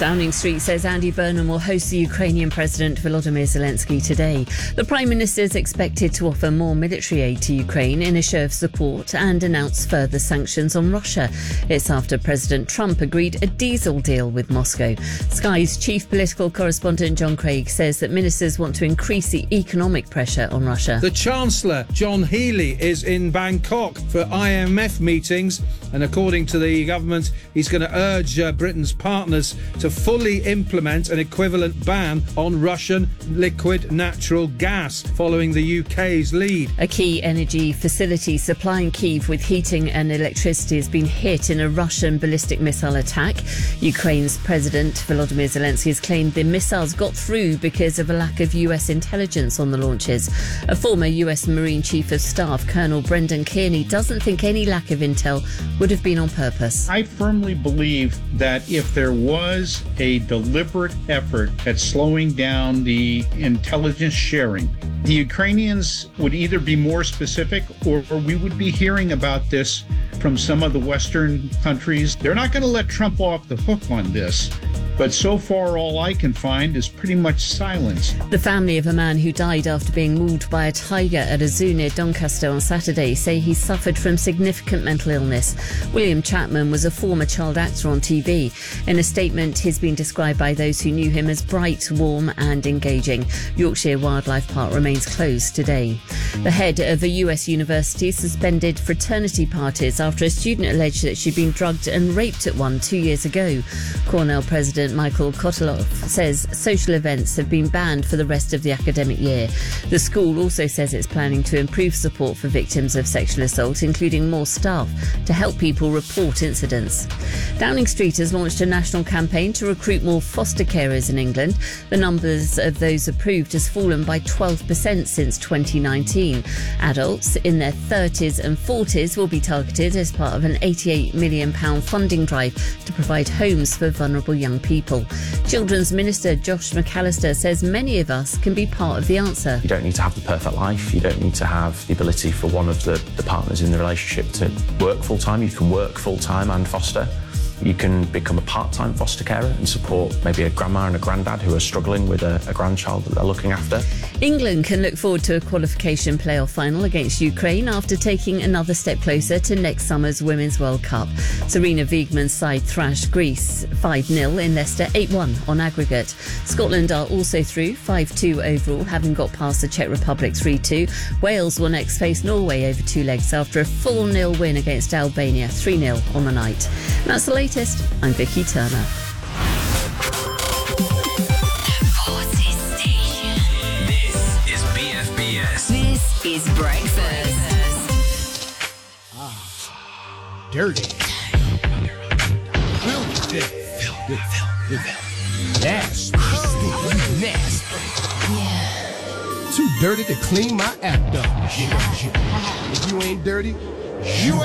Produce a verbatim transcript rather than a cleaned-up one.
Downing Street says Andy Burnham will host the Ukrainian President Volodymyr Zelensky today. The Prime Minister is expected to offer more military aid to Ukraine in a show of support and announce further sanctions on Russia. It's after President Trump agreed a diesel deal with Moscow. Sky's chief political correspondent John Craig says that ministers want to increase the economic pressure on Russia. The Chancellor, John Healey, is in Bangkok for I M F meetings, and according to the government, he's going to urge uh, Britain's partners to fully implement an equivalent ban on Russian liquid natural gas, following the U K's lead. A key energy facility supplying Kyiv with heating and electricity has been hit in a Russian ballistic missile attack. Ukraine's President Volodymyr Zelensky has claimed the missiles got through because of a lack of U S intelligence on the launches. A former U S Marine Chief of Staff, Colonel Brendan Kearney, doesn't think any lack of intel would have been on purpose. I firmly believe that if there was a deliberate effort at slowing down the intelligence sharing, the Ukrainians would either be more specific or, or we would be hearing about this from some of the Western countries. They're not going to let Trump off the hook on this. But so far, all I can find is pretty much silence. The family of a man who died after being mauled by a tiger at a zoo near Doncaster on Saturday say he suffered from significant mental illness. William Chapman was a former child actor on T V. In a statement, he's been described by those who knew him as bright, warm and engaging. Yorkshire Wildlife Park remains closed today. The head of a U S university suspended fraternity parties after a student alleged that she'd been drugged and raped at one two years ago. Cornell President Michael Koteloff says social events have been banned for the rest of the academic year. The school also says it's planning to improve support for victims of sexual assault, including more staff to help people report incidents. Downing Street has launched a national campaign to recruit more foster carers in England. The numbers of those approved has fallen by twelve percent since twenty nineteen. Adults in their thirties and forties will be targeted as part of an eighty-eight million pounds funding drive to provide homes for vulnerable young people. Children's Minister Josh McAllister says many of us can be part of the answer. You don't need to have the perfect life. You don't need to have the ability for one of the, the partners in the relationship to work full-time. You can work full-time and foster. You can become a part-time foster carer and support maybe a grandma and a granddad who are struggling with a, a grandchild that they're looking after. England can look forward to a qualification playoff final against Ukraine after taking another step closer to next summer's Women's World Cup. Serena Wiegmann's side thrashed Greece five nil in Leicester, eight one on aggregate. Scotland are also through, five two overall, having got past the Czech Republic three two. Wales will next face Norway over two legs after a four nil win against Albania, three nil on the night. And that's the latest. I'm Vicky Turner. This is B F B S. This is breakfast. Ah, dirty. Filthy. Nasty. Nasty. Yeah. Too dirty to clean my act up. If you ain't dirty, you